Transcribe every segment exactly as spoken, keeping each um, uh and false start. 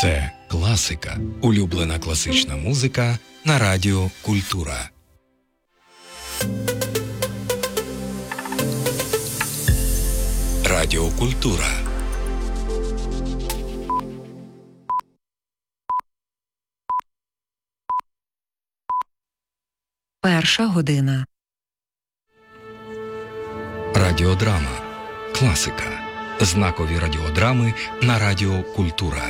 Це класика. Улюблена класична музика на Радіо Культура. Радіо Культура. Перша година. Радіодрама. Класика. Знакові радіодрами на Радіо Культура.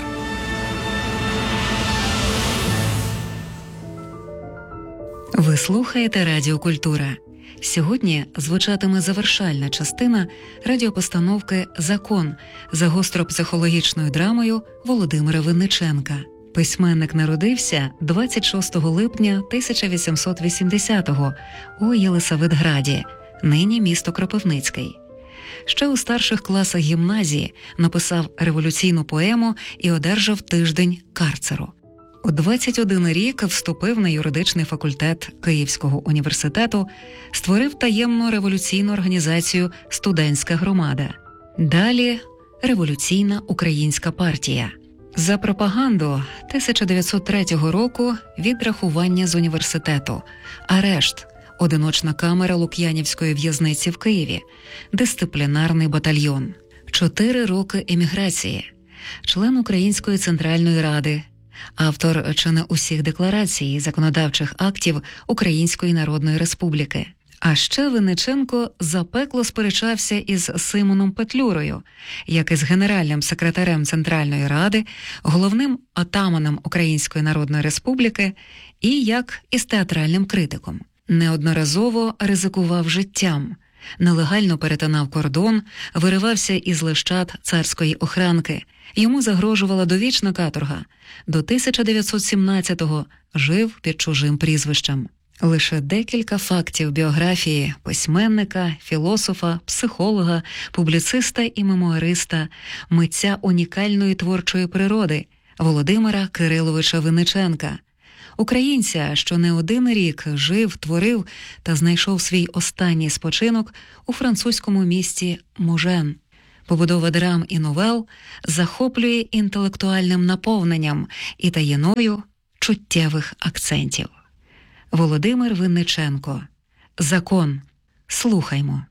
Ви слухаєте Радіо Культура. Сьогодні звучатиме завершальна частина радіопостановки «Закон» за гостропсихологічною драмою Володимира Винниченка. Письменник народився двадцять шостого липня тисяча вісімсот вісімдесятого у Єлисаветграді, нині місто Кропивницький. Ще у старших класах гімназії написав революційну поему і одержав тиждень карцеру. У двадцять один рік вступив на юридичний факультет Київського університету, створив таємну революційну організацію «Студентська громада». Далі «Революційна українська партія». За пропаганду тисяча дев'ятсот третього року відрахування з університету, арешт, одиночна камера Лук'янівської в'язниці в Києві, дисциплінарний батальйон, чотири роки еміграції, член Української Центральної Ради, автор чи не усіх декларацій і законодавчих актів Української Народної Республіки. А ще Винниченко запекло сперечався із Симоном Петлюрою, як із генеральним секретарем Центральної Ради, головним отаманом Української Народної Республіки і як із театральним критиком. Неодноразово ризикував життям, нелегально перетинав кордон, виривався із лещат царської охранки. Йому загрожувала довічна каторга. До тисяча дев'ятсот сімнадцятого жив під чужим прізвищем. Лише декілька фактів біографії письменника, філософа, психолога, публіциста і мемуариста, митця унікальної творчої природи Володимира Кириловича Винниченка. Українця, що не один рік жив, творив та знайшов свій останній спочинок у французькому місті Мужен. Побудова драм і новел захоплює інтелектуальним наповненням і таєною чуттєвих акцентів. Володимир Винниченко. «Закон». Слухаймо.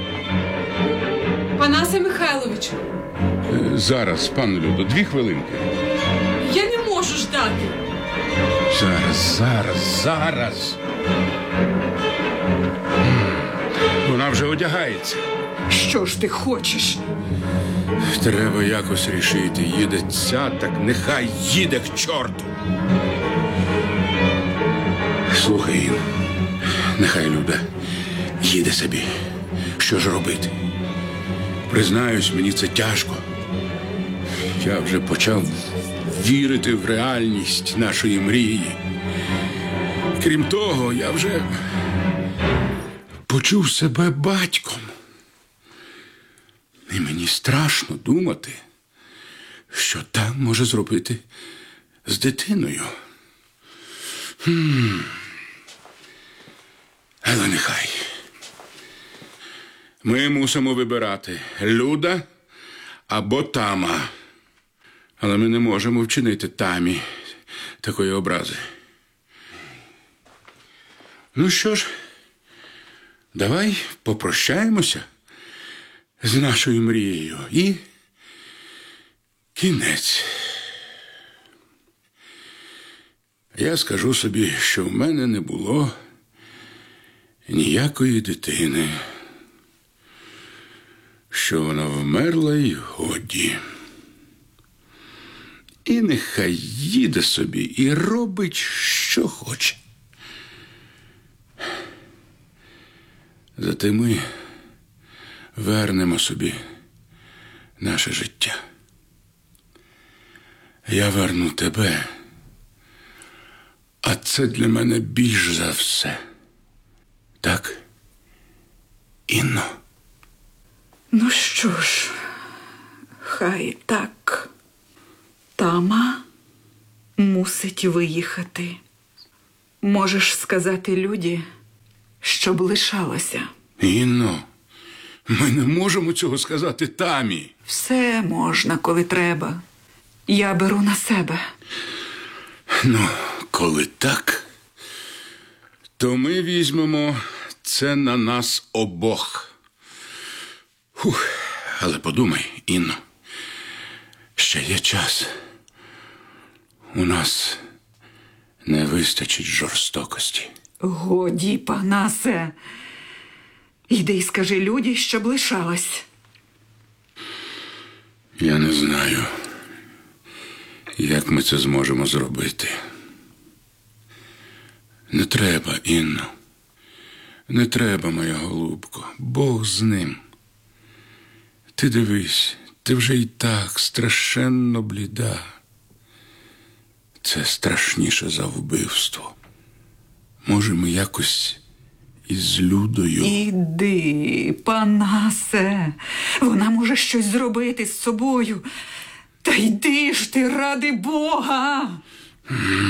Панасе Михайловичу. Зараз, пане Людо, дві хвилинки. Я не можу ждати. Зараз, зараз, зараз. Вона вже одягається. Що ж ти хочеш? Треба якось рішити. Їде ця, так нехай їде к чорту. Слухай, Ін, нехай Люда їде собі. Що ж робити? Признаюсь, мені це тяжко. Я вже почав вірити в реальність нашої мрії. Крім того, я вже почув себе батьком. І мені страшно думати, що так може зробити з дитиною. Хм. Але нехай. Ми мусимо вибирати Люда або Тама. Але ми не можемо вчинити Тамі такої образи. Ну що ж, давай попрощаємося з нашою мрією і кінець. Я скажу собі, що в мене не було ніякої дитини, що вона вмерла й годі. І нехай їде собі і робить, що хоче. Зате ми вернемо собі наше життя. Я верну тебе, а це для мене більш за все. Так, Інно? Ну що ж, хай так. Тама мусить виїхати. Можеш сказати Люді, щоб лишалася. Інно, ми не можемо цього сказати Тамі. Все можна, коли треба. Я беру на себе. Ну, коли так, то ми візьмемо це на нас обох. Фух, але подумай, Інно, ще є час. У нас не вистачить жорстокості. Годі, Панасе. Йди й скажи Люді, щоб лишалась. Я не знаю, як ми це зможемо зробити. Не треба, Інно. Не треба, моя голубко. Бог з ним. Ти дивись, ти вже й так страшенно бліда. Це страшніше за вбивство. Може, ми якось із Людою... Іди, Панасе. Вона може щось зробити з собою. Та йди ж ти, ради Бога!